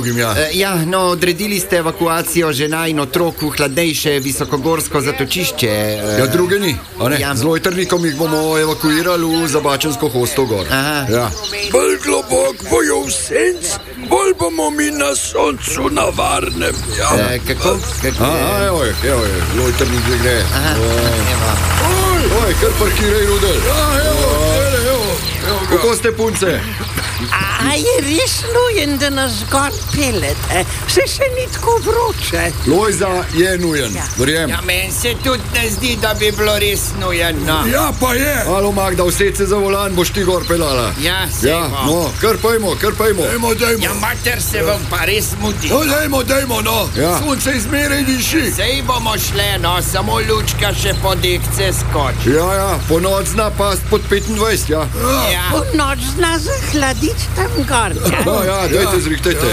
drugim, ja. Odredili ste evakuacijo žena in otrok v hladnejše visokogorsko zatočišče. Druge ni, a ne? Ja. Z lojtrnikom jih bomo evakuirali v Zabačensko hosto gor. Aha. Ja. Bolj globok bojo v senc, bolj bomo mi na soncu na varnem. Ja. Kako? Evo je, lojtrnik že gre. Aha, evo. Oj, kar parkiraj, Rudel. Evo. Kako ste, punce? A je res nujen, da nas gor pelete? Se ni tako vroče. Lojza je nujen, verjem. Meni se tudi ne zdi, da bi bilo res nujeno. Ja, pa je. Alo, Magda, used se za volan, boš ti gor pelala. Ja, sejmo. No, kar pojmo. Dajmo. Ja, mater, se vam pa res mudi. No, dajmo, no. Ja. Sonce izmeraj diši. Sej bomo šle, no, samo lučka še po dekce skoči. Ja, po noč zna past pod 25, ja. Ja. V noč zna zahladiti tam gor. Dajte zrihtajte.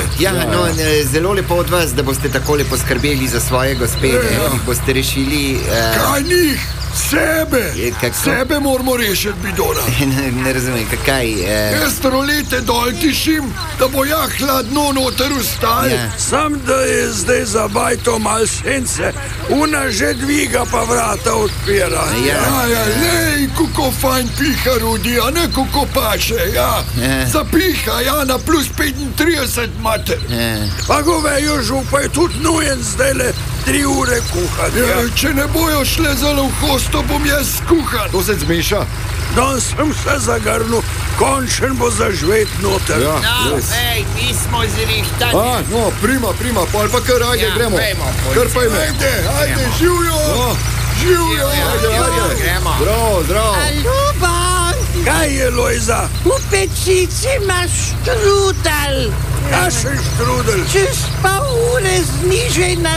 Zelo lepo od vas, da boste takole poskrbeli za svoje gospede. Boste rešili... Kaj njih? Sebe. Kako? Sebe moramo rešiti, bidona. Ne razumem, kaj... Jaz rolete dol tišim, da bo hladno noter ustal. Ja. Sam, da je zdaj za bajto mal sence, una že dviga pa vrata odpira. Lej, kako fajn piha, Rudi, a ne kako paše, Zapiha, na plus 35 mater. Pa govejo župa je tudi nujen zdajle 3 ure kuhati. Če ne bojo šle zelo v hosto, bom jaz skuhan. To se zmeša. Danes sem se zagrnil, končen bo zažvet noter. Ja, No, ej, mi smo zrihtani. Prima, pol pa kar ajde, gremo. Pejmo, Kar pojme. Ajde, živijo. Živijo. Ajde. Gremo. Zdravo. Ljubo, Kaj je, Lojza? v pečici imaš štrudel. Kašen štrudel? Čez pol ure znižaj na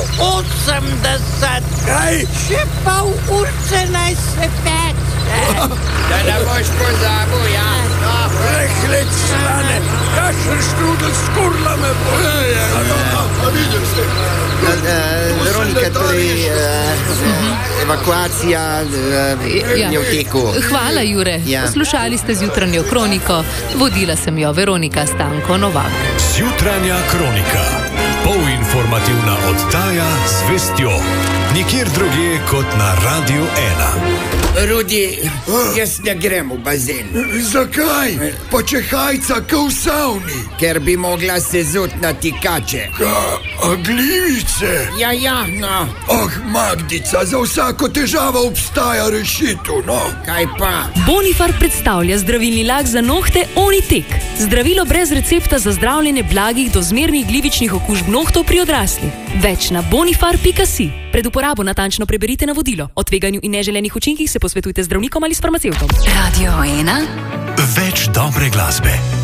180. Kaj? Še pol urce naj se peče. Da ne boš pozabil, ja. No, Prehled slane, kašen štrudel skurla me bo. A vidim se. Veronika, torej evakuacija je v teku. Hvala, Jure. Ja. Poslušali ste Zjutranjo kroniko. Vodila sem jo Veronika Stanko Novak. Zjutranja kronika. Polinformativna oddaja z vestjo. Nikjer drugje kot na Radio 1. Rudi, jaz ne grem v bazen. Zakaj? Pa če hajca kao v savni. Ker bi mogla se zut na tikače. A glivice? Ja, no. Magdica, za vsako težavo obstaja rešitev, no. Kaj pa? Bonifar predstavlja zdravilni lak za nohte Onitek. Zdravilo brez recepta za zdravljenje blagih do zmernih glivičnih okužb nohtov pri odraslih. Več na bonifar.si. Pred uporabo natančno preberite navodilo. O tveganju in neželenih učinkih se posvetujte z zdravnikom ali s farmacevtom. Več dobre glasbe.